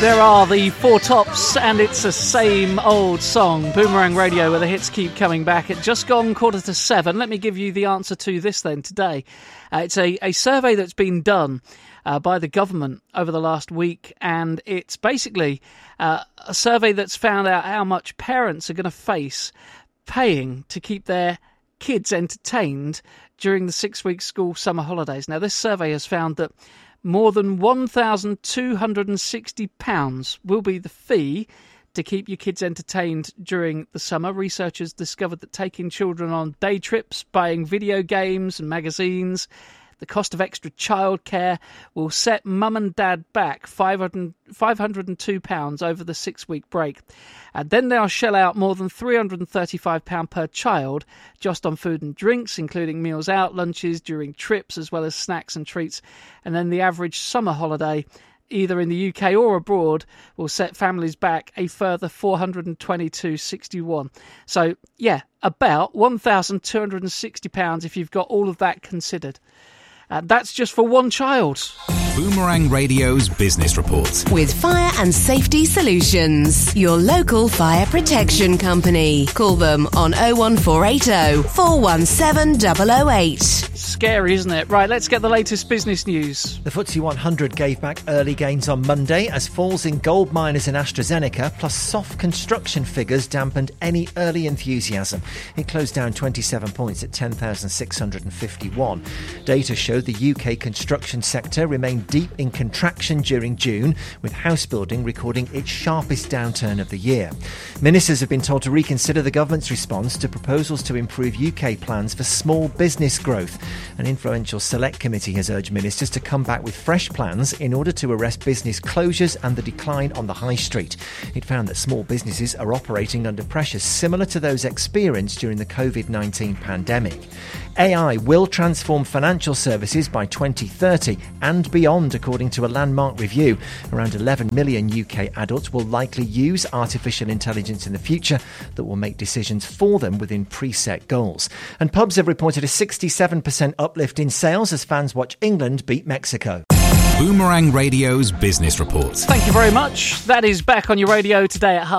There are the Four Tops, and it's the same old song. Boomerang Radio, where the hits keep coming back. At just gone 6:45. Let me give you the answer to this then today. It's a survey that's been done by the government over the last week, and it's basically a survey that's found out how much parents are going to face paying to keep their kids entertained during the 6-week school summer holidays. Now, this survey has found that more than £1,260 will be the fee to keep your kids entertained during the summer. Researchers discovered that taking children on day trips, buying video games and magazines, the cost of extra childcare will set mum and dad back £502 over the 6-week break. And then they'll shell out more than £335 per child just on food and drinks, including meals out, lunches during trips, as well as snacks and treats. And then the average summer holiday, either in the UK or abroad, will set families back a further £422.61. So, yeah, about £1,260 if you've got all of that considered. That's just for one child. Boomerang Radio's Business Report. With Fire and Safety Solutions, your local fire protection company. Call them on 01480 417 008. Scary, isn't it? Right, let's get the latest business news. The FTSE 100 gave back early gains on Monday as falls in gold miners and AstraZeneca plus soft construction figures dampened any early enthusiasm. It closed down 27 points at 10,651. Data showed the UK construction sector remained deep in contraction during June, with house building recording its sharpest downturn of the year. Ministers have been told to reconsider the government's response to proposals to improve UK plans for small business growth. An influential select committee has urged ministers to come back with fresh plans in order to arrest business closures and the decline on the high street. It found that small businesses are operating under pressures similar to those experienced during the COVID-19 pandemic. AI will transform financial services by 2030 and beyond, according to a landmark review. Around 11 million UK adults will likely use artificial intelligence in the future that will make decisions for them within preset goals. And pubs have reported a 67% uplift in sales as fans watch England beat Mexico. Boomerang Radio's Business Report. Thank you very much. That is back on your radio today at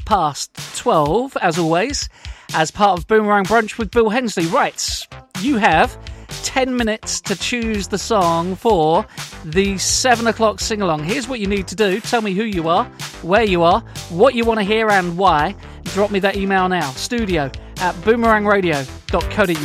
12:30, as always, as part of Boomerang Brunch with Bill Hensley. Right, you have 10 minutes to choose the song for the 7 o'clock sing-along. Here's what you need to do. Tell me who you are, where you are, what you want to hear and why. Drop me that email now, studio@boomerangradio.co.uk.